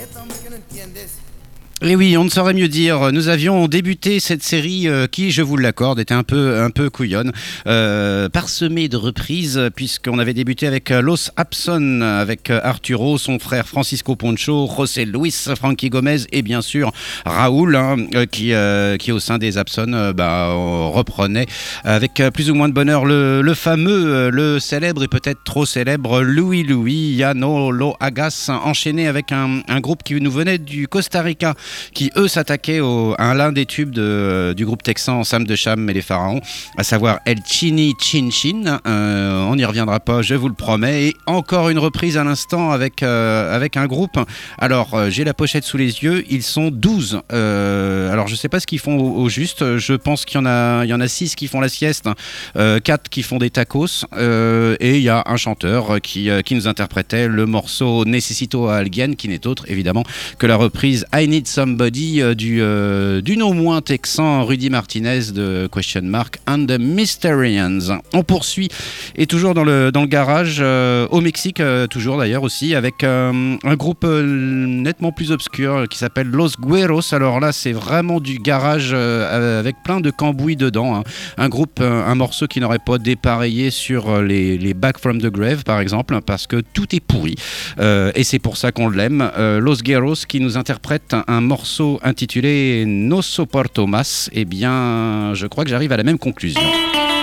Et oui, on ne saurait mieux dire. Nous avions débuté cette série qui, je vous l'accorde, était un peu couillonne, parsemée de reprises, puisqu'on avait débuté avec Los Abson, avec Arturo, son frère Francisco Poncho, José Luis, Frankie Gomez et bien sûr Raoul, qui au sein des Abson reprenait avec plus ou moins de bonheur le fameux, le célèbre et peut-être trop célèbre Louis Yano Lo Agas, enchaîné avec un groupe qui nous venait du Costa Rica, qui eux s'attaquaient à l'un des tubes du groupe texan Sam de Cham et les Pharaons, à savoir El Chini Chin Chin. On n'y reviendra pas, je vous le promets. Et encore une reprise à l'instant avec un groupe. Alors j'ai la pochette sous les yeux, ils sont 12. Alors je sais pas ce qu'ils font au juste, je pense qu'il y en a 6 qui font la sieste, 4 qui font des tacos, et il y a un chanteur qui nous interprétait le morceau Necesito a Alguien, qui n'est autre évidemment que la reprise I Need Somebody du non moins texan Rudy Martinez de Question Mark and the Mysterians. On poursuit et toujours dans le garage au Mexique, toujours d'ailleurs aussi avec un groupe nettement plus obscur qui s'appelle Los Güeros. Alors là c'est vraiment du garage avec plein de cambouis dedans, hein. Un groupe, un morceau qui n'aurait pas dépareillé sur les Back from the Grave par exemple, parce que tout est pourri, et c'est pour ça qu'on l'aime. Los Güeros qui nous interprète un morceau intitulé No Soporto Más. Eh bien, je crois que j'arrive à la même conclusion.